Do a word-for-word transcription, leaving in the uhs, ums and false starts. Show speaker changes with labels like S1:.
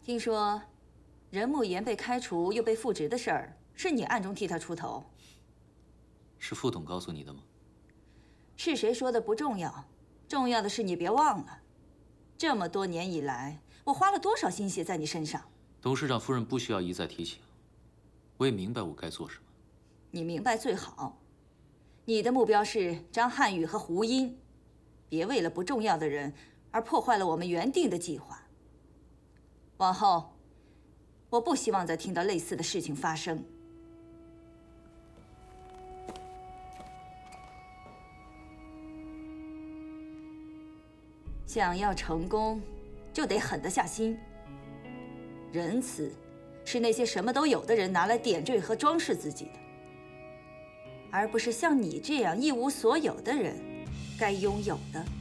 S1: 听说任慕言被开除又被复职的事儿，是你暗中替他出头？
S2: 是副董告诉你的吗？
S1: 是谁说的不重要，重要的是你别忘了，这么多年以来，我花了多少心血在你身上。
S2: 董事长夫人不需要一再提醒，我也明白我该做什么。
S1: 你明白最好。你的目标是张瀚宇和胡英，别为了不重要的人而破坏了我们原定的计划。往后，我不希望再听到类似的事情发生。想要成功，就得狠得下心。仁慈，是那些什么都有的人拿来点缀和装饰自己的，而不是像你这样一无所有的人该拥有的。